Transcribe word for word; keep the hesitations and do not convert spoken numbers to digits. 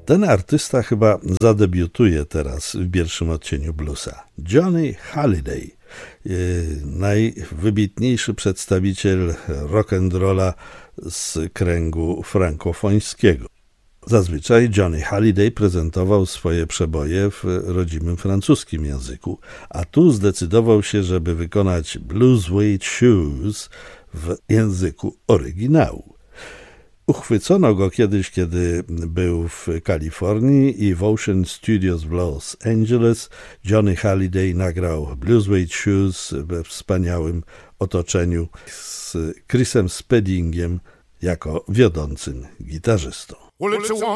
Ten artysta chyba zadebiutuje teraz w pierwszym odcieniu bluesa. Johnny Hallyday, najwybitniejszy przedstawiciel rock'n'rolla z kręgu frankofońskiego. Zazwyczaj Johnny Hallyday prezentował swoje przeboje w rodzimym francuskim języku, a tu zdecydował się, żeby wykonać Blue Suede Shoes w języku oryginału. Uchwycono go kiedyś, kiedy był w Kalifornii i w Ocean Studios w Los Angeles. Johnny Hallyday nagrał Blue Suede Shoes we wspaniałym otoczeniu z Chrisem Speddingiem jako wiodącym gitarzystą.